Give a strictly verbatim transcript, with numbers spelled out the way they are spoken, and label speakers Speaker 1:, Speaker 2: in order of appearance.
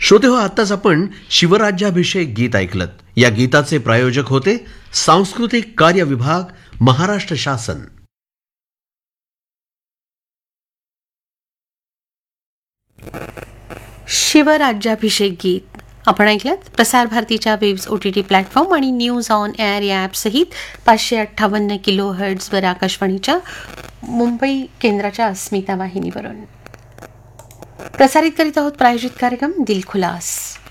Speaker 1: श्रोते हो, आत्ताच आपण शिवराज्याभिषेक गीत ऐकलत. या गीताचे प्रायोजक होते सांस्कृतिक कार्य विभाग, महाराष्ट्र शासन.
Speaker 2: शिवराज्याभिषेक गीत आपण ऐकलं. प्रसार भारतीच्या waves O T T platform आणि न्यूज ऑन एअर या ॲपसहित पाचशे अठ्ठावन्न किलो हर्ट्झवर आकाशवाणीच्या मुंबई केंद्राच्या अस्मिता वाहिनीवरून प्रसारित करीत आहोत. प्रायोजित कार्यक्रम दिलखुलास.